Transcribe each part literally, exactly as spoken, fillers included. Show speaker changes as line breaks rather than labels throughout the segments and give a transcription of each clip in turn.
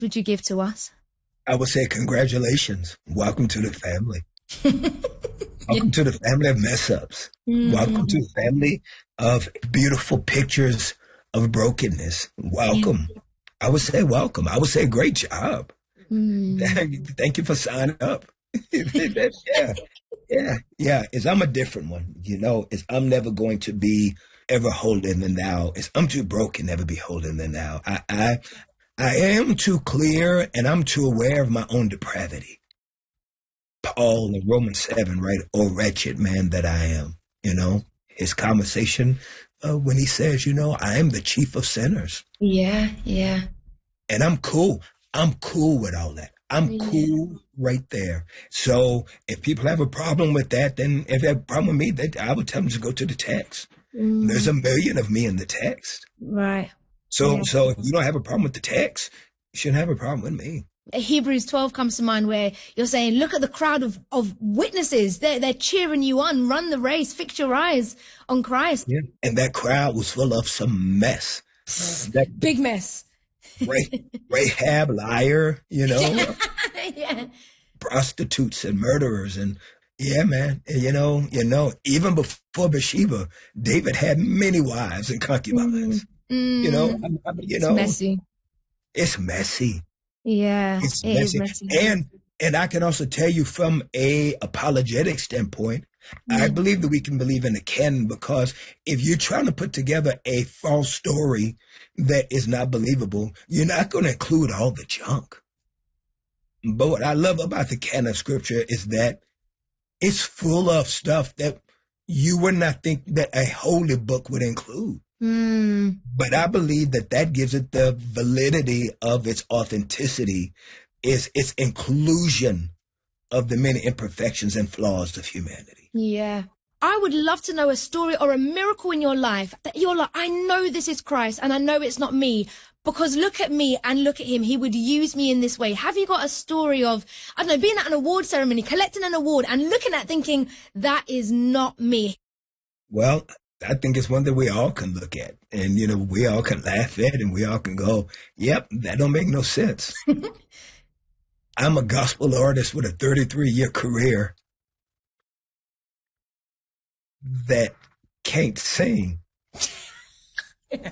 would you give to us?
I would say congratulations. Welcome to the family. Welcome
Yeah.
to the family of mess ups.
Mm.
Welcome to the family of beautiful pictures of brokenness. Welcome.
Yeah.
I would say welcome. I would say great job.
Mm.
Thank you for signing up. yeah. Yeah. Yeah. Is I'm a different one. You know, is I'm never going to be ever holier than thou. Is I'm too broken, never be holier than thou. I, I, I am too clear and I'm too aware of my own depravity. Paul in Romans seven, right? Oh, wretched man that I am, you know, his conversation uh, when he says, you know, I am the chief of sinners.
Yeah, yeah.
And I'm cool. I'm cool with all that. I'm
Yeah.
cool right there. So if people have a problem with that, then if they have a problem with me, they, I would tell them to go to the text.
Mm.
There's a million of me in the text.
Right.
So,
Yeah.
so if you don't have a problem with the text, you shouldn't have a problem with me.
Hebrews twelve comes to mind where you're saying, look at the crowd of, of witnesses. They're, they're cheering you on. Run the race. Fix your eyes on Christ.
Yeah. And that crowd was full of some mess. That
Big mess.
Ray, Rahab, liar, you know,
Yeah.
prostitutes and murderers. And yeah, man, you know, you know, even before Bathsheba, David had many wives and concubines.
Mm.
You know, I, I, you
It's
know,
messy.
it's messy.
Yeah.
It's
it is
messy.
messy.
And and I can also tell you from a apologetic standpoint, I
Mm.
believe that we can believe in the canon, because if you're trying to put together a false story that is not believable, you're not going to include all the junk. But what I love about the canon of scripture is that it's full of stuff that you would not think that a holy book would include.
Mm.
But I believe that that gives it the validity of its authenticity, is its inclusion of the many imperfections and flaws of humanity.
Yeah. I would love to know a story or a miracle in your life that you're like, I know this is Christ and I know it's not me, because look at me and look at him. He would use me in this way. Have you got a story of, I don't know, being at an award ceremony, collecting an award and looking at it thinking, that is not me?
Well, I think it's one that we all can look at, and, you know, we all can laugh at, and we all can go, yep, that don't make no sense. I'm a gospel artist with a thirty-three year career that can't sing. What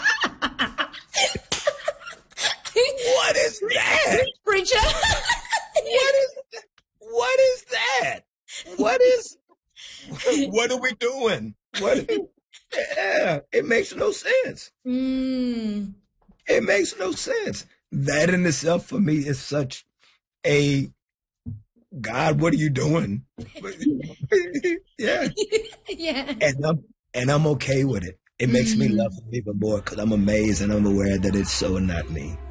is that?
Preacher.
What is that? What is that? What is, what are we doing? What? Yeah, it makes no sense.
Mm.
It makes no sense. That in itself for me is such a, God, what are you doing? Yeah.
Yeah.
And I'm, and I'm okay with it. It makes me
Mm.
love him even more because I'm amazed and I'm aware that it's so not me.